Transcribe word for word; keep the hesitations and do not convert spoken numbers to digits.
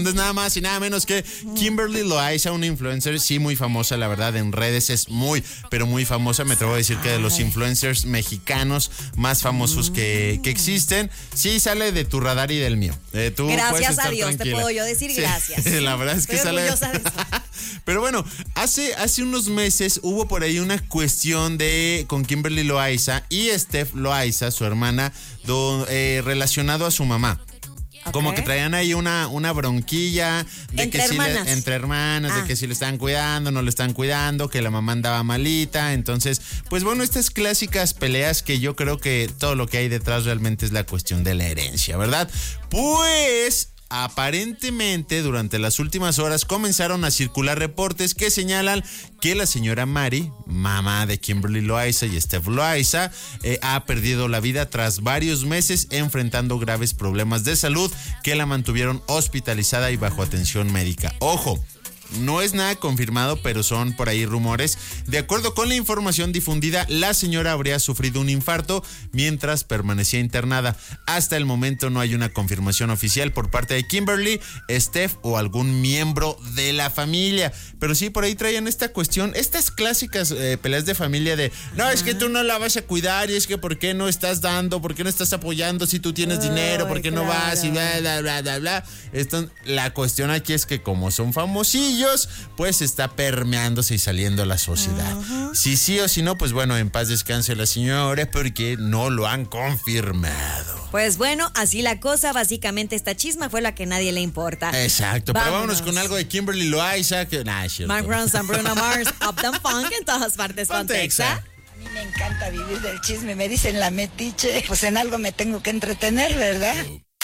Es nada más y nada menos que Kimberly Loaiza, una influencer, sí, muy famosa, la verdad, en redes es muy, pero muy famosa. Me atrevo a decir que de los influencers mexicanos más famosos que, que existen, sí sale de tu radar y del mío. Eh, tú gracias a Dios, tranquila. te puedo yo decir sí, gracias. La verdad es que Estoy sale. orgullosa de eso. Pero bueno, hace, hace unos meses hubo por ahí una cuestión de con Kimberly Loaiza y Steph Loaiza, su hermana, do, eh, relacionado a su mamá. Okay. Como que traían ahí una, una bronquilla de entre que sí hermanas. le, entre hermanas, ah. de que si le están cuidando, no le están cuidando, que la mamá andaba malita. Entonces, pues bueno, estas clásicas peleas que yo creo que todo lo que hay detrás realmente es la cuestión de la herencia, ¿verdad? Pues aparentemente durante las últimas horas comenzaron a circular reportes que señalan que la señora Mari, mamá de Kimberly Loaiza y Steph Loaiza, eh, ha perdido la vida tras varios meses enfrentando graves problemas de salud que la mantuvieron hospitalizada y bajo atención médica. Ojo, no es nada confirmado, pero son por ahí rumores. De acuerdo con la información difundida, la señora habría sufrido un infarto mientras permanecía internada. Hasta el momento no hay una confirmación oficial por parte de Kimberly, Steph o algún miembro de la familia. Pero sí, por ahí traían esta cuestión, estas clásicas eh, peleas de familia de no, es que tú no la vas a cuidar y es que ¿por qué no estás dando? ¿Por qué no estás apoyando si tú tienes Ay, dinero? ¿Por qué claro. no vas? Y bla, bla, bla, bla, bla. Esto, la cuestión aquí es que como son famosillos, pues está permeándose y saliendo a la sociedad. Uh-huh. Si sí o si no, pues bueno, en paz descanse la señora porque no lo han confirmado. Pues bueno, así la cosa, básicamente esta chisma fue la que a nadie le importa. Exacto, vámonos. Pero vámonos con algo de Kimberly Loaiza que nah, es cierto. Mark Ronson, Bruno Mars, Uptown Funk en todas partes con Texa. A mí me encanta vivir del chisme, me dicen la metiche, pues en algo me tengo que entretener, ¿verdad?